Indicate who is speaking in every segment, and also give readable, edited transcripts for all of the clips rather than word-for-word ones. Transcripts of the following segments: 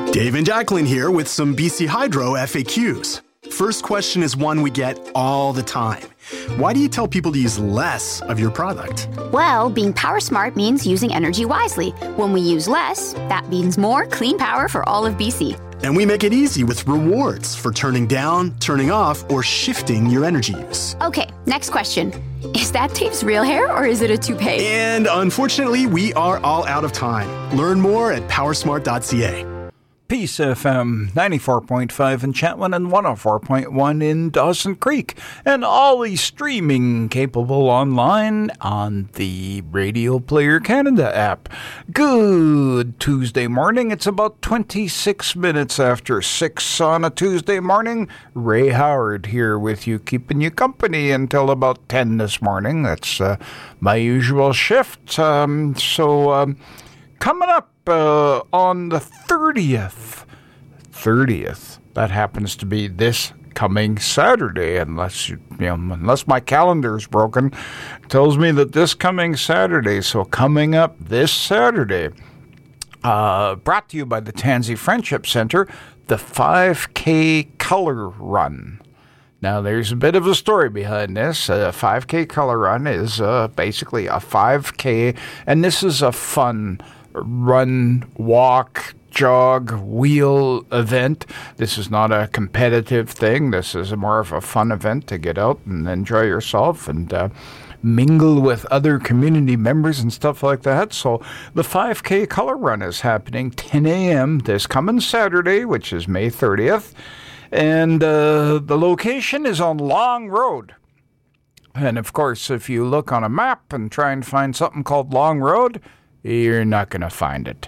Speaker 1: Dave and Jacqueline here with some BC Hydro FAQs. First question is one we get all the time. Why do you tell people to use less of your product?
Speaker 2: Well, being power smart means using energy wisely. When we use less, that means more clean power for all of BC.
Speaker 1: And we make it easy with rewards for turning down, turning off, or shifting your energy use.
Speaker 2: Okay, next question. Is that Dave's real hair or is it a toupee?
Speaker 1: And unfortunately, we are all out of time. Learn more at powersmart.ca.
Speaker 3: Peace FM 94.5 in Chetwynd and 104.1 in Dawson Creek, and always streaming capable online on the Radio Player Canada app. Good Tuesday morning. It's about 26 minutes after 6 on a Tuesday morning. Ray Howard here with you, keeping you company until about 10 this morning. That's my usual shift. Coming up on the 30th, that happens to be this coming Saturday, unless my calendar's broken, tells me that this coming Saturday, so coming up this Saturday, brought to you by the Tansey Friendship Centre, the 5K Color Run. Now, there's a bit of a story behind this. A 5K Color Run is basically a 5K, and this is a fun run, walk, jog, wheel event. This is not a competitive thing. This is more of a fun event to get out and enjoy yourself and mingle with other community members and stuff like that. So the 5K Color Run is happening 10 a.m. this coming Saturday, which is May 30th. And the location is on Long Road. And of course, if you look on a map and try and find something called Long Road, you're not going to find it.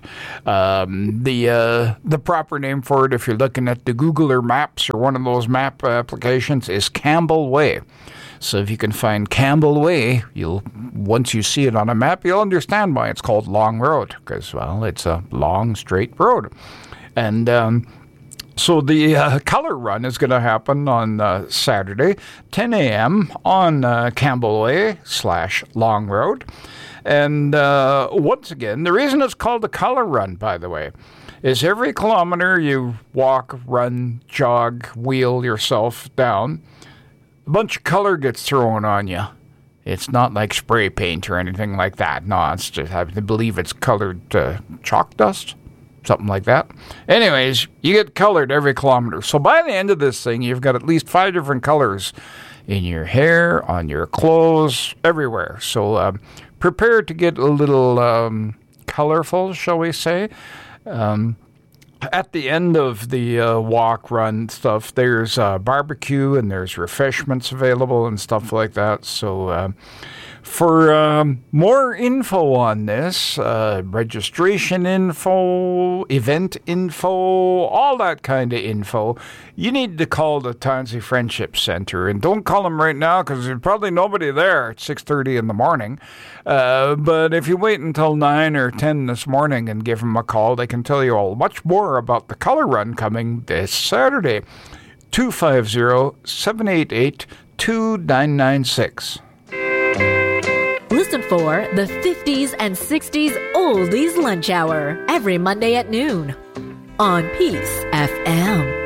Speaker 3: The proper name for it, if you're looking at the Googler Maps or one of those map applications, is Campbell Way. So if you can find Campbell Way, once you see it on a map, you'll understand why it's called Long Road, because, well, it's a long, straight road. And so the color run is going to happen on Saturday, 10 a.m. on Campbell Way / Long Road. And once again, the reason it's called the color run, by the way, is every kilometer you walk, run, jog, wheel yourself down, a bunch of color gets thrown on you. It's not like spray paint or anything like that. No, it's just, I believe it's colored chalk dust, something like that. Anyways, you get colored every kilometer. So by the end of this thing, you've got at least 5 different colors in your hair, on your clothes, everywhere. So prepare to get a little colorful, shall we say. At the end of the walk, run stuff, there's barbecue and there's refreshments available and stuff like that. So for more info on this, registration info, event info, all that kind of info, you need to call the Tansey Friendship Centre. And don't call them right now because there's probably nobody there at 6:30 in the morning. But if you wait until 9 or 10 this morning and give them a call, they can tell you all much more about the color run coming this Saturday. 250-788-2996.
Speaker 4: Listen for the 50s and 60s Oldies Lunch Hour every Monday at noon on Peace FM.